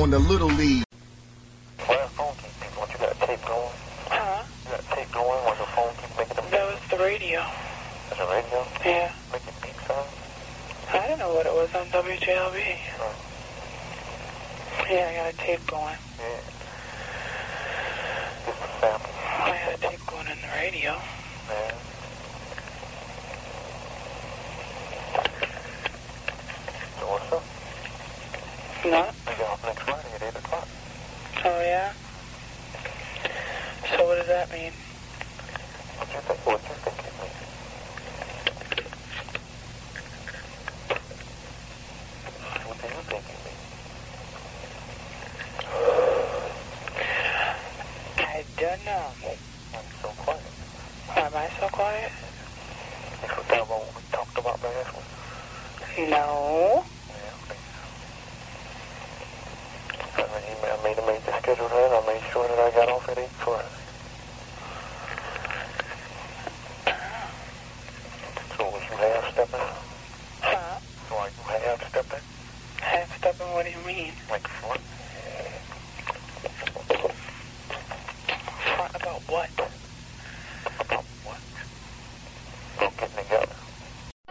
on the Little League. Why the phone keep beeping? What, you got a tape going? Huh? You got a tape going when the phone keeps making them beep? That was the radio. That's a radio? Yeah. Making beep sounds? I don't know what it was on WJLB. Oh. Yeah, I got a tape going. Yeah. Just a sample. I had a tape going in the radio. Yeah. So what's up? Not? We get off next Friday at 8 o'clock. Oh, yeah? So what does that mean? What you think it means? What do you think it means? I don't know. I'm so quiet. Why am I so quiet? You forgot about what we talked about last week? No. Yeah, okay. I made the schedule then. I made sure that I got off at 8 Friday. So was you half-stepping? Huh? So are you half-stepping? Half-stepping, what do you mean? Like front? Front about what?